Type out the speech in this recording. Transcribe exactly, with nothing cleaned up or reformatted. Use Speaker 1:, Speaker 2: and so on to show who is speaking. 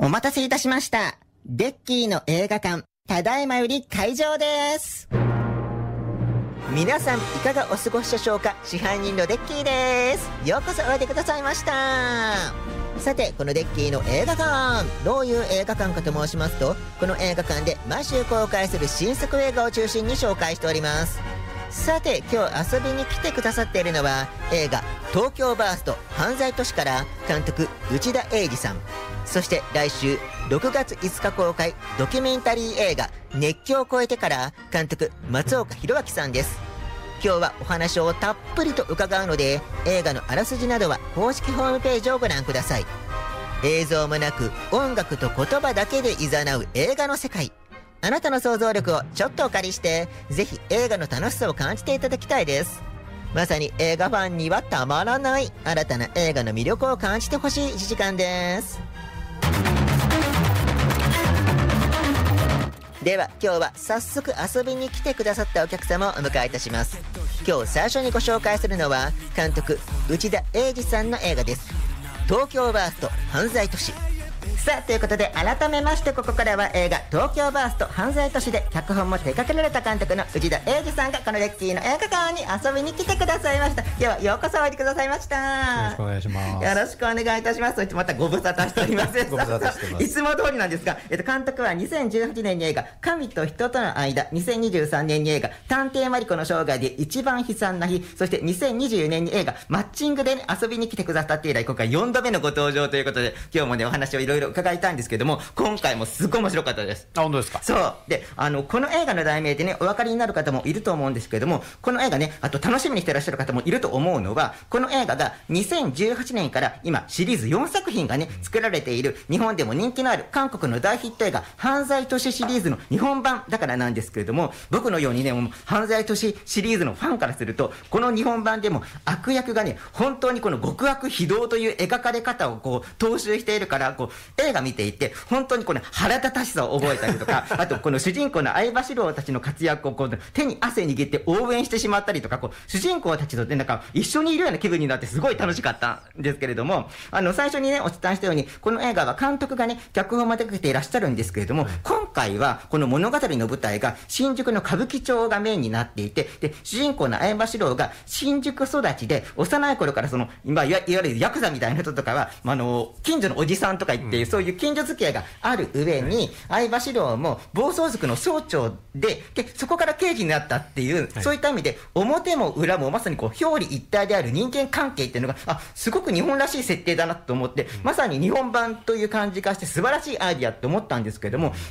Speaker 1: 待たせいたしました。デッキーの映画館、ただいまより開場です。皆さんいかがお過ごしでしょうか。支配人のデッキーです。ようこそおいでくださいました。さて、このデッキーの映画館、どういう映画館かと申しますと、この映画館で毎週公開する新作映画を中心に紹介しております。さて、今日遊びに来てくださっているのは、映画東京バースト犯罪都市から監督内田英二さん、そして来週ろくがついつか公開ドキュメンタリー映画熱狂を超えてから監督松岡弘明さんです。今日はお話をたっぷりと伺うので、映画のあらすじなどは公式ホームページをご覧ください。映像もなく音楽と言葉だけで誘う映画の世界、あなたの想像力をちょっとお借りして、ぜひ映画の楽しさを感じていただきたいです。まさに映画ファンにはたまらない新たな映画の魅力を感じてほしいいちじかんです。では今日は早速遊びに来てくださったお客様をお迎えいたします。今日最初にご紹介するのは監督内田英二さんの映画です。東京バースト犯罪都市。さあ、ということで改めまして、ここからは映画東京バースト犯罪都市で脚本も手掛けられた監督の内田英二さんがこのレッキーの映画館に遊びに来てくださいました。ではようこそおいでくださいました。
Speaker 2: よろしくお願いします。
Speaker 1: よろしくお願いいたします。そしてまたご無沙汰しております
Speaker 2: ご無沙汰してます。
Speaker 1: いつも通りなんですが、えっと、監督はにせんじゅうはちねんに映画神と人との間、にせんにじゅうさんねんに映画探偵マリコの生涯で一番悲惨な日、そしてにせんにじゅうねんに映画マッチングで、ね、遊びに来てくださって以来、今回よんどめのご登場ということで、今日もねお話をいろいろ伺いたいんですけども、今回もすごい面白かったです。
Speaker 2: あ、本当ですか。
Speaker 1: そうで、あのこの映画の題名でねお分かりになる方もいると思うんですけれども、この映画ね、あと楽しみにしてらっしゃる方もいると思うのは、この映画がにせんじゅうはちねんから今シリーズよんさくひんがね作られている、日本でも人気のある韓国の大ヒット映画犯罪都市シリーズの日本版だからなんですけれども、僕のようにねもう犯罪都市シリーズのファンからすると、この日本版でも悪役がね本当にこの極悪非道という描かれ方をこう踏襲しているから、こう映画見ていて本当にこの腹立たしさを覚えたりとかあとこの主人公の相葉史郎たちの活躍をこう手に汗握って応援してしまったりとか、こう主人公たちとなんか一緒にいるような気分になってすごい楽しかったんですけれども、あの最初にねお伝えしたように、この映画は監督がね脚本も手掛けていらっしゃるんですけれども、今回はこの物語の舞台が新宿の歌舞伎町がメインになっていて、で主人公の相葉史郎が新宿育ちで、幼い頃からその今いわゆるヤクザみたいな人とかは、まあ、あの近所のおじさんとか言って、うん、そういう近所付き合いがある上に、相葉史郎も暴走族の総長 で, でそこから刑事になったっていう、はい、そういった意味で表も裏もまさにこう表裏一体である人間関係っていうのが、あすごく日本らしい設定だなと思って、うん、まさに日本版という感じがして素晴らしいアイディアって思ったんですけれども、